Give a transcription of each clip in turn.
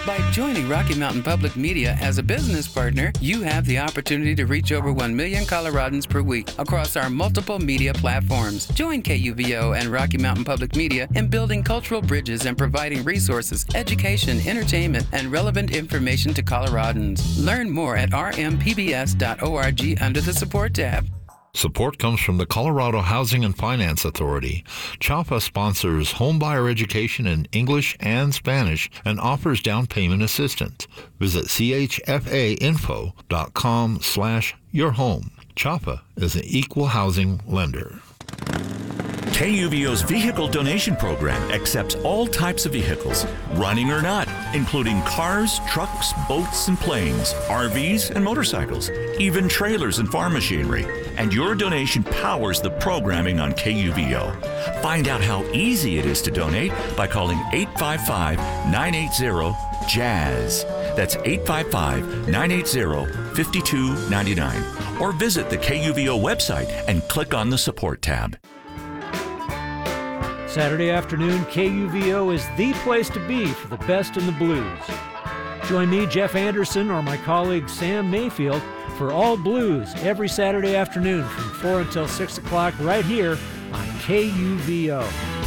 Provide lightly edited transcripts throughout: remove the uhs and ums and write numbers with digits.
By joining Rocky Mountain Public Media as a business partner, you have the opportunity to reach over 1 million Coloradans per week across our multiple media platforms. Join KUVO and Rocky Mountain Public Media in building cultural bridges and providing resources, education, entertainment, and relevant information to Coloradans. Learn more at rmpbs.org under the Support tab. Support comes from the Colorado Housing and Finance Authority. CHAPA sponsors homebuyer education in English and Spanish and offers down payment assistance. Visit chfainfo.com/yourhome. CHAPA is an equal housing lender. KUVO's vehicle donation program accepts all types of vehicles, running or not, including cars, trucks, boats, and planes, RVs, and motorcycles, even trailers and farm machinery. And your donation powers the programming on KUVO. Find out how easy it is to donate by calling 855-980-JAZZ. That's 855-980-5299. Or visit the KUVO website and click on the Support tab. Saturday afternoon, KUVO is the place to be for the best in the blues. Join me, Jeff Anderson, or my colleague Sam Mayfield for All Blues every Saturday afternoon from 4 until 6 o'clock right here on KUVO.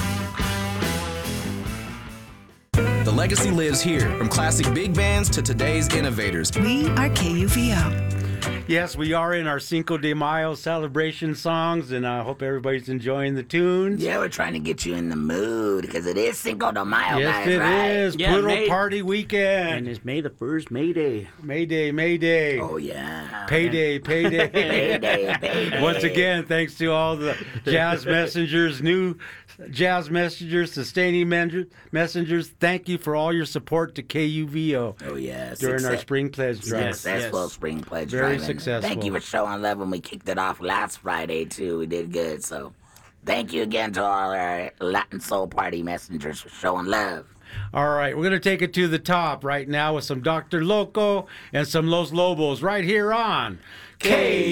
The legacy lives here, from classic big bands to today's innovators. We are KUVO. Yes, we are in our Cinco de Mayo celebration songs, and I hope everybody's enjoying the tunes. Yeah, we're trying to get you in the mood because it is Cinco de Mayo, yes, guys, it right? is. Yeah, Brutal party weekend. And it's May the 1st, May Day. May Day, May Day. Oh, yeah. Payday, payday. Payday. Once again, thanks to all the jazz messengers, new jazz messengers, sustaining messengers. Thank you for all your support to KUVO. Oh, yeah. During our Spring Pledge Drive. Successful Spring Pledge Drive. Very successful. Thank you for showing love when we kicked it off last Friday, too. We did good, so thank you again to all our Latin Soul Party messengers for showing love. All right, we're going to take it to the top right now with some Dr. Loco and some Los Lobos right here on KUVO.